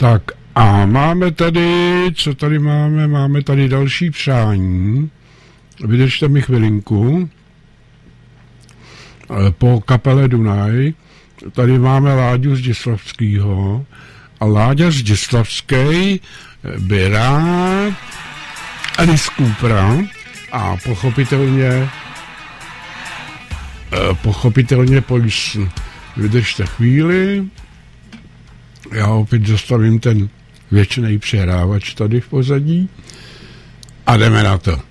Tak a máme tady, co tady máme? Máme tady další přání. Vydržte mi chvilinku. Po kapele Dunaj. Tady máme Láďu Zdislavskýho. A Láďa Zdislavský by rád Alice Coopera a pochopitelně Poison. Vydržte chvíli. Já opět zastavím ten věčný přehrávač tady v pozadí a jdeme na to.